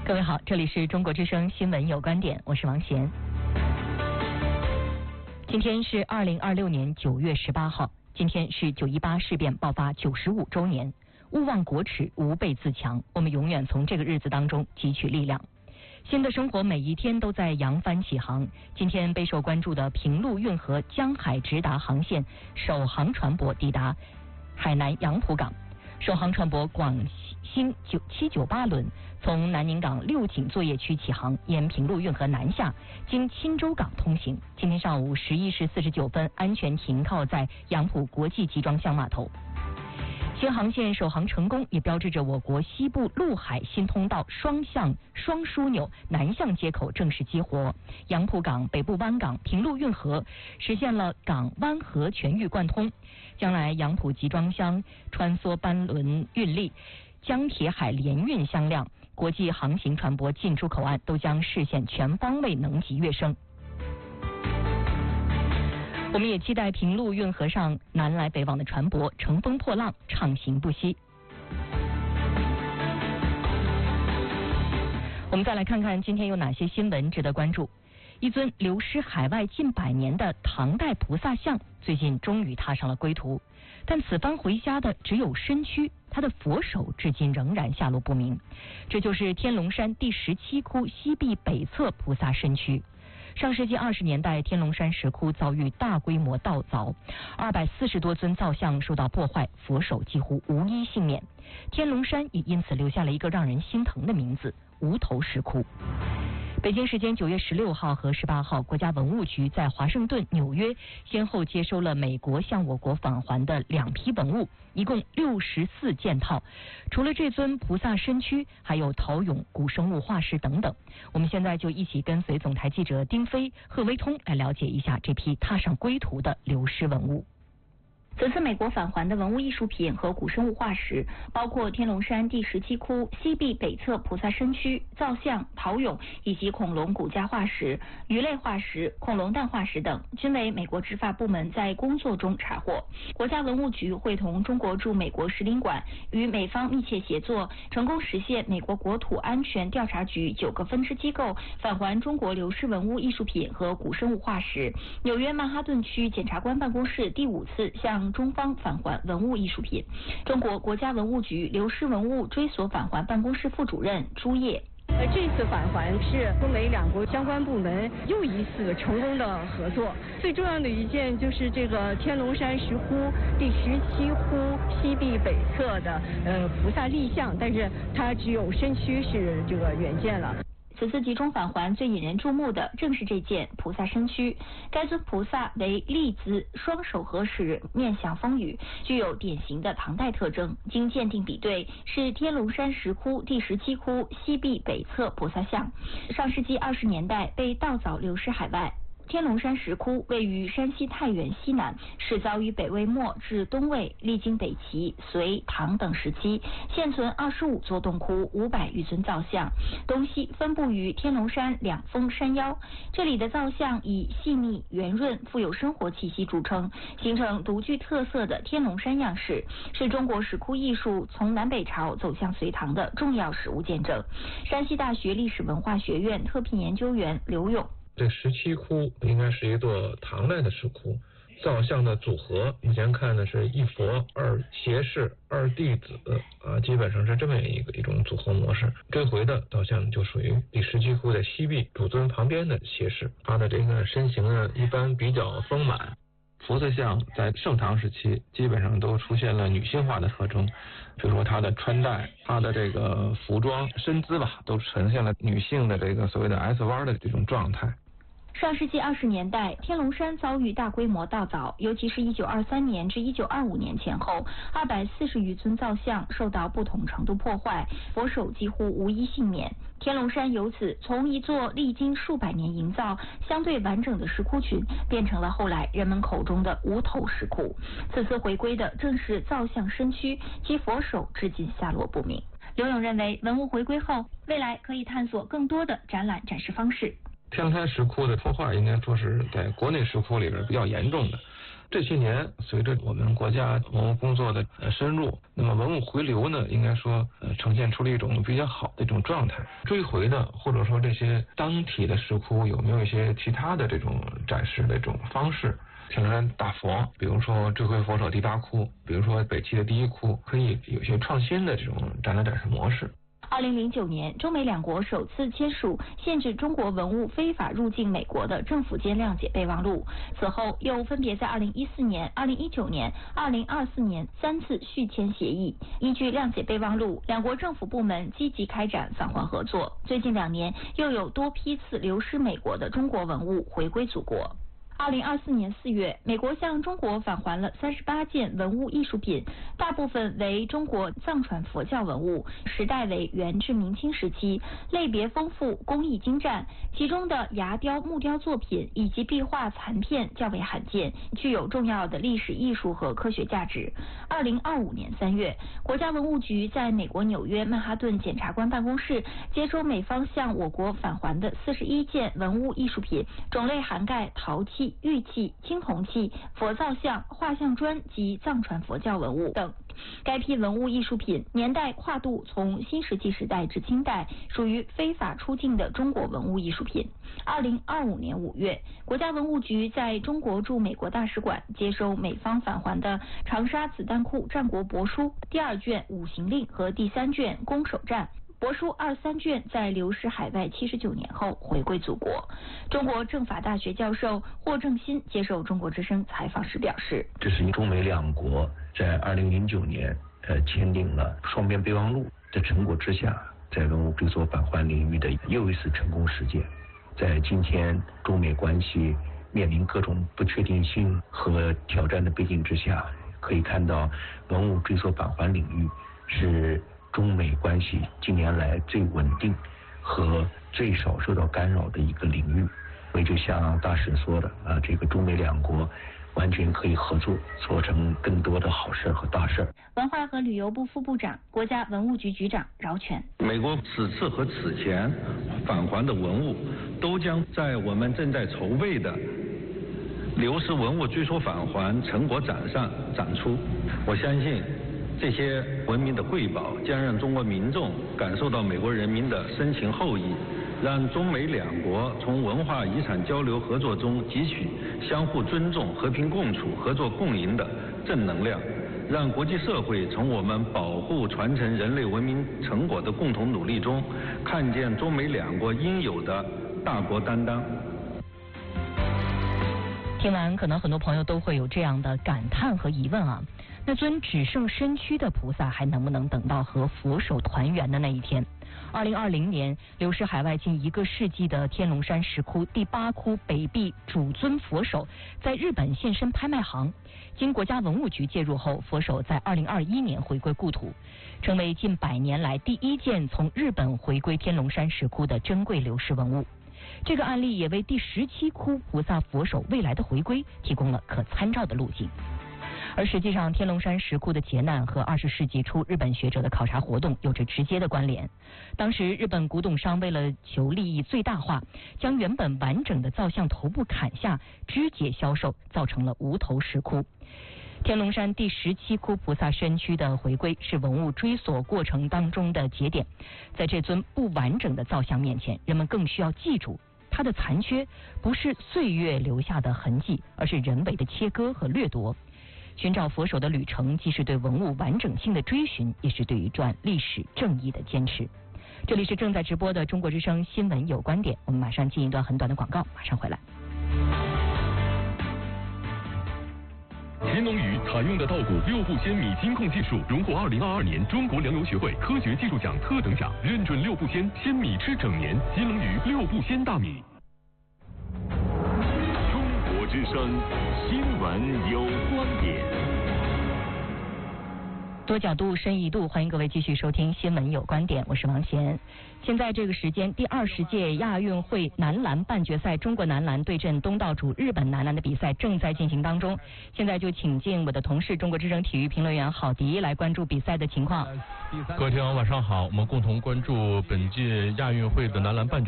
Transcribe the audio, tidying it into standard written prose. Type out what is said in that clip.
各位好，这里是中国之声新闻有观点，我是王贤。今天是2026年9月18号，今天是918事变爆发95周年。勿忘国耻，吾辈自强。我们永远从这个日子当中汲取力量。新的生活每一天都在扬帆起航。今天备受关注的平陆运河江海直达航线首航船舶抵达海南杨浦港。首航船舶广兴798轮从南宁港六井作业区起航，沿平陆运河南下，经钦州港通行。今天上午11时49分安全停靠在杨浦国际集装箱码头。新航线首航成功，也标志着我国西部陆海新通道双向双枢纽南向接口正式激活，杨浦港、北部湾港、平陆运河实现了港湾河全域贯通。将来杨浦集装箱穿梭班轮运力，江铁海联运向量，国际航行船舶进出口岸都将实现全方位能级跃升。我们也期待平陆运河上南来北往的船舶乘风破浪，畅行不息。我们再来看看今天有哪些新闻值得关注。一尊流失海外近100年的唐代菩萨像，最近终于踏上了归途，但此番回家的只有身躯，他的佛手至今仍然下落不明。这就是天龙山第17窟西壁北侧菩萨身躯。上世纪20年代，天龙山石窟遭遇大规模盗凿，240多尊造像受到破坏，佛手几乎无一幸免。天龙山也因此留下了一个让人心疼的名字——无头石窟。北京时间9月16号和18号，国家文物局在华盛顿、纽约先后接收了美国向我国返还的2批文物，一共64件套。除了这尊菩萨身躯，还有陶俑、古生物化石等等。我们现在就一起跟随总台记者丁飞、贺维通来了解一下这批踏上归途的流失文物。 此次美国返还的文物艺术品和古生物化石，包括天龙山第17窟西壁北侧菩萨身躯、造像、陶俑以及恐龙骨架化石、鱼类化石、恐龙蛋化石等，均为美国执法部门在工作中查获。国家文物局会同中国驻美国使领馆与美方密切协作，成功实现美国国土安全调查局9个分支机构返还中国流失文物艺术品和古生物化石。纽约曼哈顿区检察官办公室第5次向中方返还文物艺术品。中国国家文物局流失文物追索返还办公室副主任朱烨。 这次返还是中美2国相关部门又一次成功的合作。最重要的一件就是这个天龙山石窟第17窟西壁北侧的菩萨立像，但是它只有身躯是这个原件了。 此次集中返还最引人注目的正是这件菩萨身躯。该尊菩萨为立姿，双手合十，面向风雨，具有典型的唐代特征。经鉴定比对，是天龙山石窟第17窟西壁北侧菩萨像。上世纪20年代被盗凿流失海外。天龙山石窟位于山西太原西南，始早于北魏末至东魏，历经北齐、隋、唐等时期，现存25座洞窟，500余尊造像，东西分布于天龙山2峰山腰。这里的造像以细腻、圆润、富有生活气息著称，形成独具特色的天龙山样式，是中国石窟艺术从南北朝走向隋唐的重要实物见证。山西大学历史文化学院特聘研究员刘勇。 这17窟应该是一座唐代的石窟，造像的组合目前看呢是1佛2胁侍2弟子基本上是这么一种组合模式。这回的造像就属于第17窟的西壁主尊旁边的胁侍，他的这个身形呢一般比较丰满。菩萨像在盛唐时期基本上都出现了女性化的特征，比如说她的穿戴、她的这个服装、身姿吧，都呈现了女性的这个所谓的 S 弯的这种状态。 上世纪20年代，天龙山遭遇大规模盗凿，尤其是1923年至1925年前后，240余尊造像受到不同程度破坏，佛手几乎无一幸免。天龙山由此从一座历经数百年营造、相对完整的石窟群，变成了后来人们口中的无头石窟。此次回归的正是造像身躯，其佛手至今下落不明。刘勇认为，文物回归后，未来可以探索更多的展览展示方式。 天龙山石窟的破坏应该说是在国内石窟里边比较严重的， 这些年，随着我们国家文物工作的深入，那么文物回流呢，应该说呈现出了一种比较好的一种状态。追回的或者说这些当体的石窟有没有一些其他的这种展示的这种方式？天龙山大佛，比如说追回佛手第8窟，比如说北齐的第1窟，可以有些创新的这种展览展示模式。 2009年，中美两国首次签署限制中国文物非法入境美国的政府间谅解备忘录。此后，又分别在2014年、2019年、2024年3次续签协议。依据谅解备忘录，两国政府部门积极开展返还合作。最近2年，又有多批次流失美国的中国文物回归祖国。2024年4月，美国向中国返还了38件文物艺术品，大部分为中国藏传佛教文物，时代为元至明清时期，类别丰富，工艺精湛，其中的牙雕、木雕作品以及壁画残片较为罕见，具有重要的历史艺术和科学价值。2025年3月，国家文物局在美国纽约曼哈顿检察官办公室接收美方向我国返还的41件文物艺术品，种类涵盖陶器、玉器、青铜器、佛造像、画像砖及藏传佛教文物等。该批文物艺术品年代跨度从新石器时代至清代，属于非法出境的中国文物艺术品。2025年5月，国家文物局在中国驻美国大使馆接收美方返还的长沙子弹库战国帛书第2卷五行令和第3卷攻守战。帛书23卷在流失海外79年后回归祖国。中国政法大学教授霍正新接受中国之声采访时表示， 这是中美两国在2009年签订了双边备忘录的成果之下，在文物追索返还领域的又一次成功实践。在今天中美关系面临各种不确定性和挑战的背景之下，可以看到文物追索返还领域是中美关系近年来最稳定和最少受到干扰的一个领域。所以就像大使说的这个中美两国完全可以合作，做成更多的好事和大事。 文化和旅游部副部长、国家文物局局长饶全： 美国此次和此前返还的文物，都将在我们正在筹备的流失文物追索返还成果展上展出。我相信这些文明的瑰宝将让中国民众感受到美国人民的深情厚谊，让中美两国从文化遗产交流合作中汲取相互尊重、和平共处、合作共赢的正能量，让国际社会从我们保护传承人类文明成果的共同努力中，看见中美两国应有的大国担当。 听完，可能很多朋友都会有这样的感叹和疑问啊。那尊只剩身躯的菩萨还能不能等到和佛手团圆的那一天？2020年流失海外近1个世纪的天龙山石窟第8窟北壁主尊佛手在日本现身拍卖行，经国家文物局介入后，佛手在2021年回归故土，成为近100年来第1件从日本回归天龙山石窟的珍贵流失文物。这个案例也为第17窟菩萨佛手未来的回归提供了可参照的路径。而实际上，天龙山石窟的劫难和20世纪初日本学者的考察活动有着直接的关联。当时日本古董商为了求利益最大化，将原本完整的造像头部砍下，肢解销售，造成了无头石窟。天龙山第17窟菩萨身躯的回归是文物追索过程当中的节点。在这尊不完整的造像面前，人们更需要记住它的残缺不是岁月留下的痕迹，而是人为的切割和掠夺。寻找佛手的旅程，既是对文物完整性的追寻，也是对一段历史正义的坚持。这里是正在直播的中国之声新闻有观点，我们马上进一段很短的广告，马上回来。 乾隆鱼采用的稻谷6步鲜米金控技术，荣获2022年中国粮油学会科学技术奖特等奖，认准6步鲜米吃整年。乾隆鱼6步鲜大米。中国之声新闻有观点， 多角度深一度，欢迎各位继续收听新闻有观点，我是王贤。现在这个时间，第20届亚运会男篮半决赛，中国男篮对阵东道主日本男篮的比赛正在进行当中。现在就请进我的同事中国之声体育评论员郝迪来关注比赛的情况。 各位听众晚上好，我们共同关注本届亚运会的男篮半决赛。